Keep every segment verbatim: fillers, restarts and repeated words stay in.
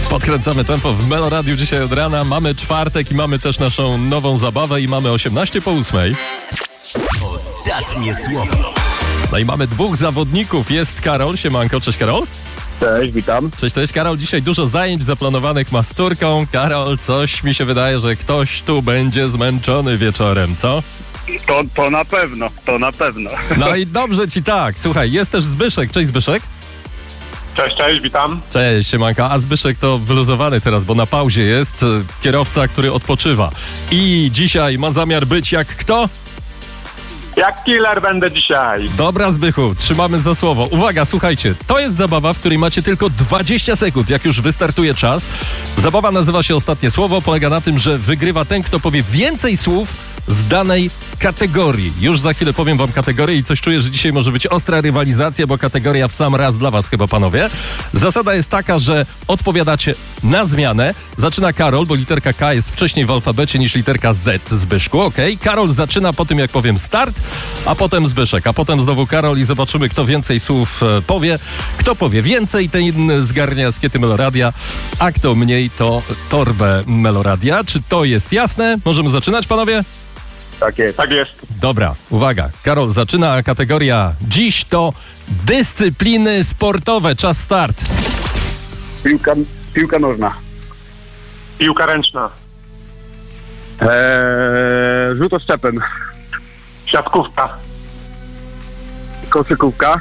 Podkręcamy tempo w Melo Radiu dzisiaj od rana. Mamy czwartek i mamy też naszą nową zabawę i mamy osiemnaście po ósmej. Ostatnie słowo. No i mamy dwóch zawodników. Jest Karol. Siemanko, cześć Karol. Cześć, witam. Cześć, cześć Karol. Dzisiaj dużo zajęć zaplanowanych ma z córką. Karol, coś mi się wydaje, że ktoś tu będzie zmęczony wieczorem, co? To, to na pewno, to na pewno. No i dobrze ci tak. Słuchaj, jest też Zbyszek. Cześć Zbyszek. Cześć, cześć, witam. Cześć, siemanka. A Zbyszek to wyluzowany teraz, bo na pauzie jest e, kierowca, który odpoczywa. I dzisiaj ma zamiar być jak kto? Jak killer będę dzisiaj. Dobra Zbychu, trzymamy za słowo. Uwaga, słuchajcie, to jest zabawa, w której macie tylko dwadzieścia sekund, jak już wystartuje czas. Zabawa nazywa się Ostatnie Słowo. Polega na tym, że wygrywa ten, kto powie więcej słów z danej kategorii. Już za chwilę powiem wam kategorię i coś czuję, że dzisiaj może być ostra rywalizacja, bo kategoria w sam raz dla was chyba, panowie. Zasada jest taka, że odpowiadacie na zmianę. Zaczyna Karol, bo literka K jest wcześniej w alfabecie niż literka Z, Zbyszku, okej? Okay? Karol zaczyna po tym, jak powiem start, a potem Zbyszek, a potem znowu Karol i zobaczymy, kto więcej słów e, powie. Kto powie więcej, ten zgarnia skiety Meloradia, a kto mniej, to torbę Meloradia. Czy to jest jasne? Możemy zaczynać, panowie? Tak jest. Tak jest. Dobra, uwaga. Karol zaczyna, kategoria dziś to dyscypliny sportowe. Czas start. Piłka, piłka nożna. Piłka ręczna. Eee, rzut oszczepem. Siatkówka. Koszykówka.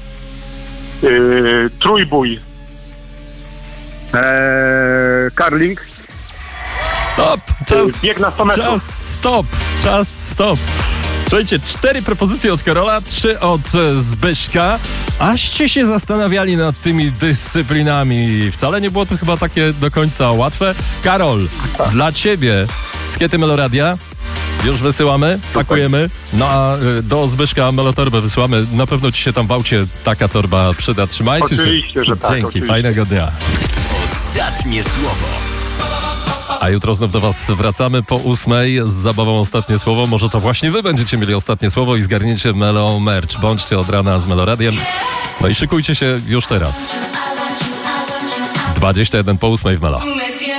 Yy, trójbój. Eee, curling. Stop! Czas, Yy, bieg na sto metrów. czas, stop! Czas, stop! Słuchajcie, cztery propozycje od Karola, trzy od e, Zbyszka. Aście się zastanawiali nad tymi dyscyplinami. Wcale nie było to chyba takie do końca łatwe. Karol, dla ciebie skiety Meloradia już wysyłamy, pakujemy. No a y, do Zbyszka Melotorbę wysyłamy. Na pewno ci się tam w aucie taka torba przyda. Trzymajcie się. Oczywiście, że tak, Dzięki, oczywiście. fajnego dnia. Ostatnie słowo. A jutro znów do was wracamy po ósmej z zabawą Ostatnie Słowo. Może to właśnie wy będziecie mieli ostatnie słowo i zgarniecie Melo Merch. Bądźcie od rana z Meloradiem. No i szykujcie się już teraz. dwadzieścia jeden po ósmej w Melo.